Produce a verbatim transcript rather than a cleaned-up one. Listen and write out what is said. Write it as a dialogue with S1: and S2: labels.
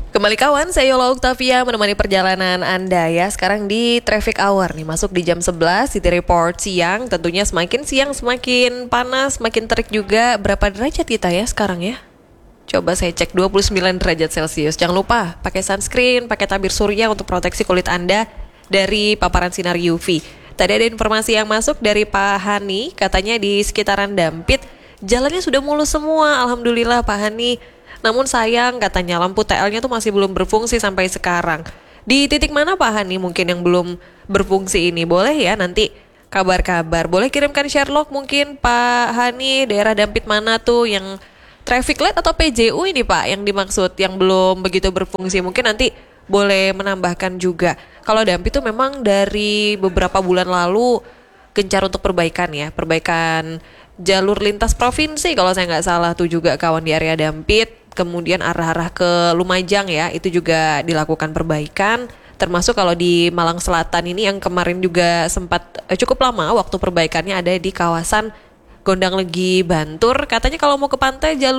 S1: Kembali kawan, saya Yola Octavia menemani perjalanan Anda ya. Sekarang di traffic hour nih, masuk di jam sebelas, City Report siang. Tentunya semakin siang semakin panas, semakin terik juga. Berapa derajat kita ya sekarang ya? Coba saya cek, dua puluh sembilan derajat Celcius. Jangan lupa pakai sunscreen, pakai tabir surya untuk proteksi kulit Anda dari paparan sinar U V. Tadi ada informasi yang masuk dari Pak Hani, katanya di sekitaran Dampit jalannya sudah mulus semua. Alhamdulillah Pak Hani. Namun sayang katanya lampu T L-nya tuh masih belum berfungsi sampai sekarang. Di titik mana Pak Hani mungkin yang belum berfungsi ini? Boleh ya nanti kabar-kabar. Boleh kirimkan Sherlock mungkin Pak Hani, daerah Dampit mana tuh yang traffic light atau P J U ini Pak yang dimaksud yang belum begitu berfungsi. Mungkin nanti boleh menambahkan juga. Kalau Dampit tuh memang dari beberapa bulan lalu gencar untuk perbaikan ya. Perbaikan jalur lintas provinsi kalau saya nggak salah tuh juga kawan di area Dampit. Kemudian arah-arah ke Lumajang ya, itu juga dilakukan perbaikan. Termasuk kalau di Malang Selatan ini yang kemarin juga sempat eh, cukup lama waktu perbaikannya ada di kawasan Gondang Legi Bantur. Katanya kalau mau ke pantai jalur